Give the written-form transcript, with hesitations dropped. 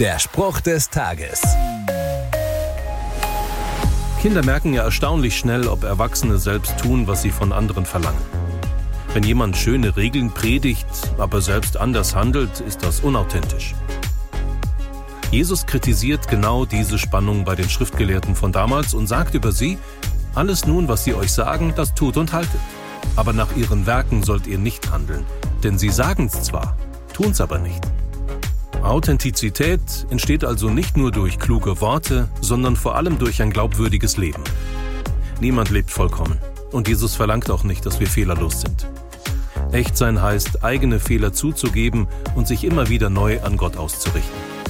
Der Spruch des Tages. Kinder merken ja erstaunlich schnell, ob Erwachsene selbst tun, was sie von anderen verlangen. Wenn jemand schöne Regeln predigt, aber selbst anders handelt, ist das unauthentisch. Jesus kritisiert genau diese Spannung bei den Schriftgelehrten von damals und sagt über sie: Alles nun, was sie euch sagen, das tut und haltet. Aber nach ihren Werken sollt ihr nicht handeln, denn sie sagen's zwar, tun's aber nicht. Authentizität entsteht also nicht nur durch kluge Worte, sondern vor allem durch ein glaubwürdiges Leben. Niemand lebt vollkommen und Jesus verlangt auch nicht, dass wir fehlerlos sind. Echt sein heißt, eigene Fehler zuzugeben und sich immer wieder neu an Gott auszurichten.